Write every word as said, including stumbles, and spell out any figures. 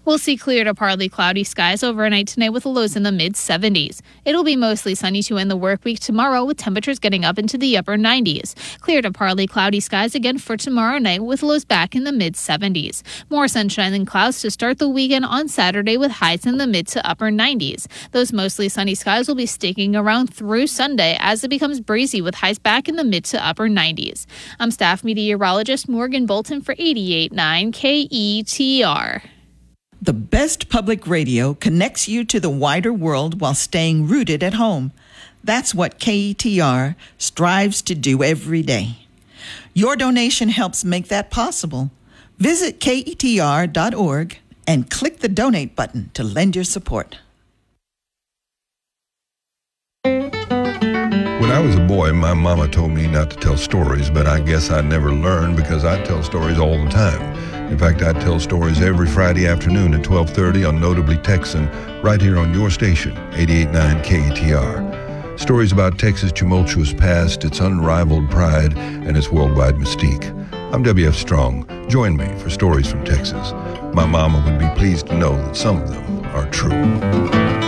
We'll see clear to partly cloudy skies overnight tonight with lows in the mid seventies. It'll be mostly sunny to end the work week tomorrow with temperatures getting up into the upper nineties. Clear to partly cloudy skies again for tomorrow night with lows back in the mid seventies. More sunshine and clouds to start the weekend on Saturday with highs in the mid to upper nineties. Those mostly sunny skies will be sticking around through Sunday as it becomes breezy with highs back in the mid to upper nineties. I'm staff meteorologist Morgan Bolton for eighty-eight point nine K E T R. The best public radio connects you to the wider world while staying rooted at home. That's what K E T R strives to do every day. Your donation helps make that possible. Visit K E T R dot org and click the donate button to lend your support. When I was a boy, my mama told me not to tell stories, but I guess I never learned because I tell stories all the time. In fact, I tell stories every Friday afternoon at twelve thirty on Notably Texan, right here on your station, eighty-eight point nine K E T R. Stories about Texas' tumultuous past, its unrivaled pride, and its worldwide mystique. I'm W F Strong. Join me for Stories from Texas. My mama would be pleased to know that some of them are true.